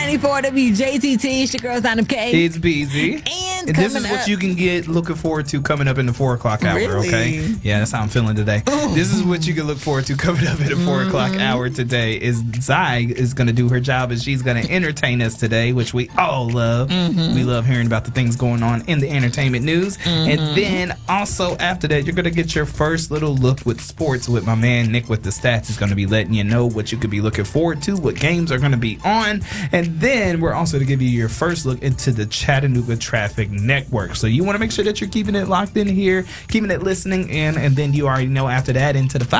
94 WJTT. It's your girl, Sign of K. It's Beezy. And this is what you can get looking forward to coming up in the 4 o'clock hour, Really? okay? Yeah, that's how I'm feeling today. This is what you can look forward to coming up in the 4 o'clock hour today. Is Zai is going to do her job, and she's going to entertain us today, which we all love. We love hearing about the things going on in the entertainment news. And then also after that, you're going to get your first little look with sports with my man Nick with the stats. Is going to be letting you know what you could be looking forward to, what games are going to be on. And then we're also to give you your first look into the Chattanooga Traffic Network. So you want to make sure that you're keeping it locked in here, keeping it listening in, and then you already know after that into the